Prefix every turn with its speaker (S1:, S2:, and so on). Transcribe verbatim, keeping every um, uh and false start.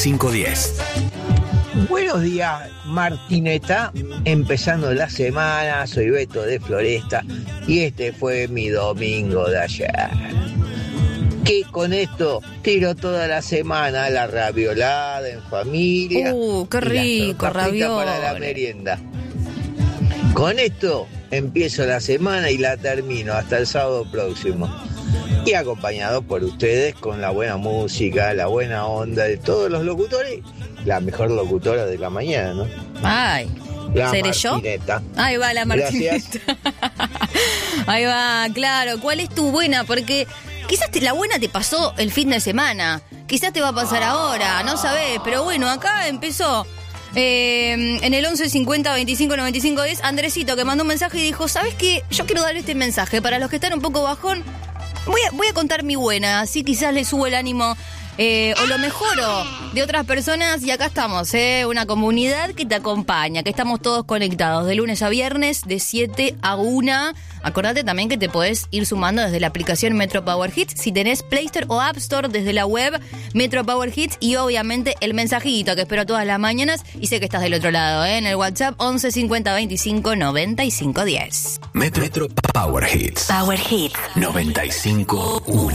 S1: cinco diez.
S2: Buenos días, Martineta. Empezando la semana, soy Beto de Floresta y este fue mi domingo de ayer. Que con esto tiro toda la semana la raviolada en familia.
S3: Uh, qué
S2: y
S3: rico,
S2: las tortas fritas
S3: ravioles.
S2: para la merienda. Con esto empiezo la semana y la termino hasta el sábado próximo. Y acompañado por ustedes con la buena música, la buena onda de todos los locutores. La mejor locutora de la mañana, ¿no?
S3: Ay,
S2: La
S3: ¿seré yo?
S2: Martineta.
S3: Ahí va la Martineta.
S2: Gracias.
S3: Ahí va, claro. ¿Cuál es tu buena? Porque quizás te- la buena te pasó el fin de semana. Quizás te va a pasar ahora, no sabés. Pero bueno, acá empezó. Eh, en el once cincuenta veinticinco noventa y cinco diez, Andresito que mandó un mensaje y dijo: ¿sabes qué? Yo quiero dar este mensaje para los que están un poco bajón. Voy a, voy a contar mi buena, así quizás le subo el ánimo eh, o lo mejoro de otras personas. Y acá estamos, eh, una comunidad que te acompaña, que estamos todos conectados de lunes a viernes de siete a una. Acordate también que te podés ir sumando desde la aplicación Metro Power Hits, si tenés Play Store o App Store, desde la web Metro Power Hits, y obviamente el mensajito que espero todas las mañanas. Y sé que estás del otro lado, eh, en el WhatsApp once cincuenta veinticinco noventa y cinco diez.
S1: Metro, Metro Power Hits.
S4: Power Hits.
S1: noventa y cinco uno.